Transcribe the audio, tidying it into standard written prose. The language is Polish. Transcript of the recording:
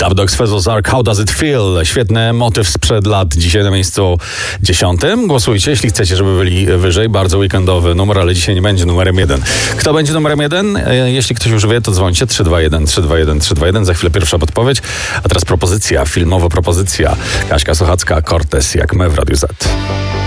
Dub Dogs, Fezos Ark, How Does It Feel? Świetny motyw sprzed lat, dzisiaj na miejscu 10. Głosujcie, jeśli chcecie, żeby byli wyżej. Bardzo weekendowy numer, ale dzisiaj nie będzie numerem 1. Kto będzie numerem 1? Jeśli ktoś już wie, to dzwońcie 321 321 321. Za chwilę pierwsza podpowiedź. A teraz propozycja, filmowa propozycja. Kaśka Sochacka, Cortez, jak my w Radiu Z.